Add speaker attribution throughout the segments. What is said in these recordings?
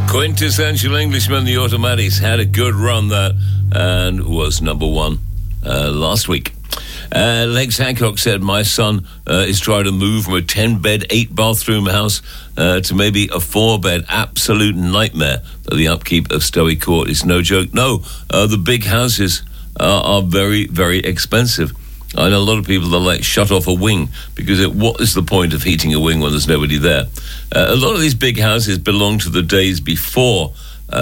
Speaker 1: Quintessential Englishman, the Automatics, had a good run that and was number one last week. Lex Hancock said, my son is trying to move from a 10-bed, 8-bathroom house to maybe a 4-bed. Absolute nightmare. The upkeep of Stowey Court is no joke. No, the big houses are very, very expensive. I know a lot of people that shut off a wing because what is the point of heating a wing when there's nobody there? A lot of these big houses belong to the days before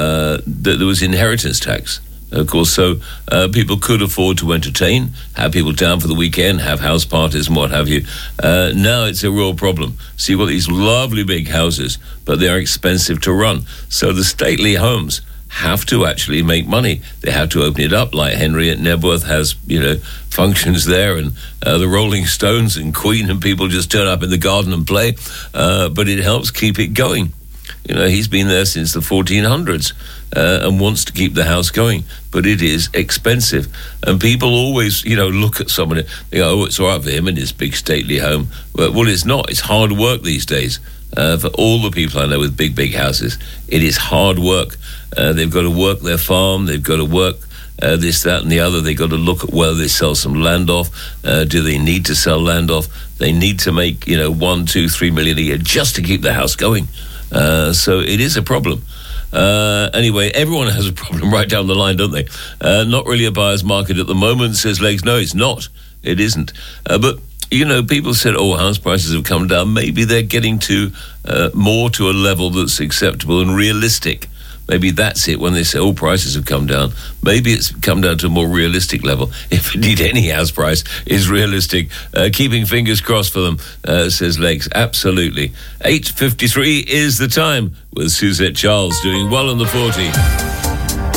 Speaker 1: there was inheritance tax. Of course, so people could afford to entertain, have people down for the weekend, have house parties and what have you. Now it's a real problem. So you've got these lovely big houses, but they're expensive to run. So the stately homes have to actually make money. They have to open it up, like Henry at Nebworth has, functions there, and the Rolling Stones and Queen and people just turn up in the garden and play. But it helps keep it going. He's been there since the 1400s and wants to keep the house going, but it is expensive. And people always, look at someone, they go, oh, it's all right for him in his big stately home. Well, it's not. It's hard work these days. For all the people I know with big, big houses, it is hard work. They've got to work their farm. They've got to work this, that, and the other. They've got to look at whether they sell some land off. Do they need to sell land off? They need to make, 1, 2, 3 million a year just to keep the house going. So it is a problem. Anyway, everyone has a problem right down the line, don't they? Not really a buyer's market at the moment, says Legs. No, it's not. It isn't. But people said, house prices have come down. Maybe they're getting to more to a level that's acceptable and realistic. Maybe that's it when they say, prices have come down. Maybe it's come down to a more realistic level. If indeed any house price is realistic. Keeping fingers crossed for them, says Legs. Absolutely. 8:53 is the time with Suzette Charles doing well on the 40.